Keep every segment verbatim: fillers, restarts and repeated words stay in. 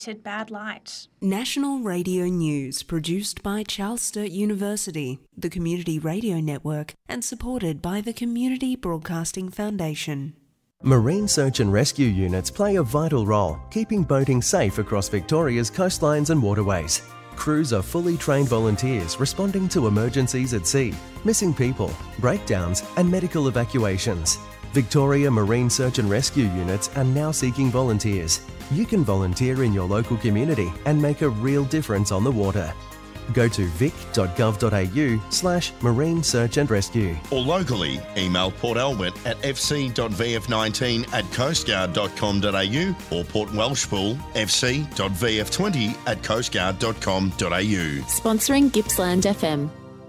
bad light. National Radio News produced by Charles Sturt University, the Community Radio Network, and supported by the Community Broadcasting Foundation. Marine search and rescue units play a vital role, keeping boating safe across Victoria's coastlines and waterways. Crews are fully trained volunteers responding to emergencies at sea, missing people, breakdowns and medical evacuations. Victoria Marine Search and Rescue units are now seeking volunteers. You can volunteer in your local community and make a real difference on the water. Go to vic.gov.au slash marine search and rescue. Or locally, email Port Albert at f c dot v f nineteen at coastguard dot com dot a u or Port Welshpool f c dot v f twenty at coastguard dot com dot a u. Sponsoring Gippsland F M.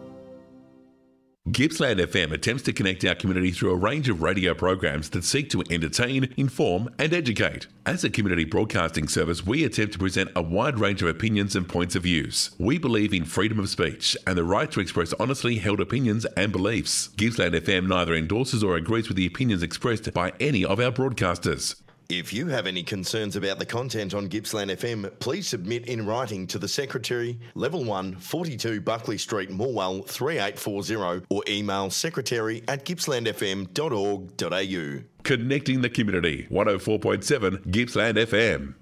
Gippsland F M attempts to connect our community through a range of radio programs that seek to entertain, inform and educate. As a community broadcasting service, we attempt to present a wide range of opinions and points of views. We believe in freedom of speech and the right to express honestly held opinions and beliefs. Gippsland F M neither endorses or agrees with the opinions expressed by any of our broadcasters. If you have any concerns about the content on Gippsland F M, please submit in writing to the Secretary, Level one, forty-two Buckley Street, Morwell, three eight four zero, or email secretary at gippsland f m dot org dot a u. Connecting the community. one oh four point seven Gippsland F M.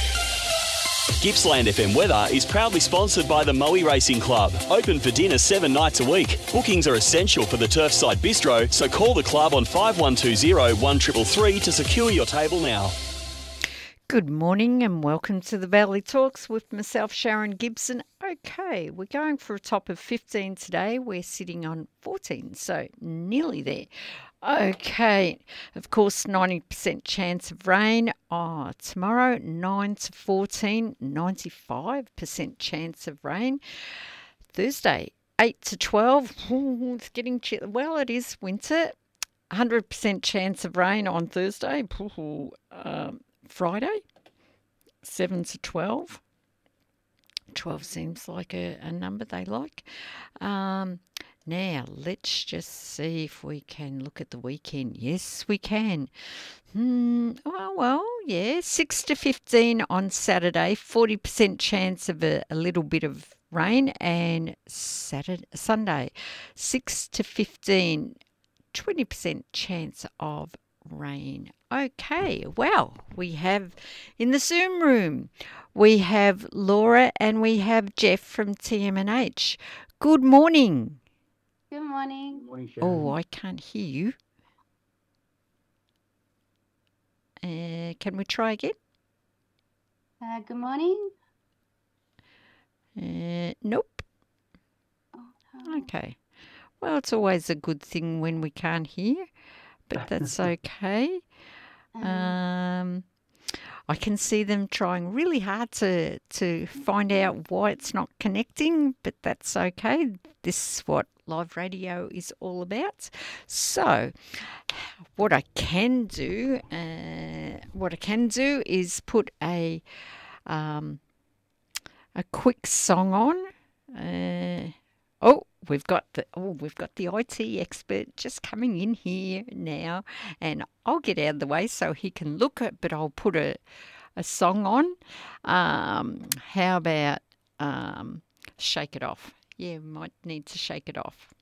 Gippsland F M weather is proudly sponsored by the Moe Racing Club. Open for dinner seven nights a week. Bookings are essential for the Turfside Bistro, so call the club on five one two zero, one three three three to secure your table now. Good morning and welcome to the Valley Talks with myself, Sharon Gibson. Okay, we're going for a top of fifteen today. We're sitting on fourteen, so nearly there. Okay, of course, ninety percent chance of rain. Oh, tomorrow, nine to fourteen, ninety-five percent chance of rain. Thursday, eight to twelve. Ooh, it's getting chill. Well, it is winter. one hundred percent chance of rain on Thursday. Ooh, um, Friday, seven to twelve. twelve seems like a, a number they like. Um, now, let's just see if we can look at the weekend. Yes, we can. Hmm, well, well, yeah, six to fifteen on Saturday, forty percent chance of a, a little bit of rain, and Saturday, Sunday, six to fifteen, twenty percent chance of rain. Okay, well, we have in the Zoom room, we have Laura and we have Jeff from T M N H. Good morning. Good morning. Good morning, Sharon. Oh, I can't hear you. Uh, can we try again? Uh, good morning. Uh, nope. Oh, no. Okay. Well, it's always a good thing when we can't hear, but that's okay. Um, I can see them trying really hard to, to find out why it's not connecting, but that's okay. This is what live radio is all about. So what I can do, uh, what I can do is put a um, a quick song on. Uh, oh, we've got the oh, we've got the I T expert just coming in here now, and I'll get out of the way so he can look at. But I'll put a a song on. Um, how about um, Shake It Off? Yeah, we might need to shake it off.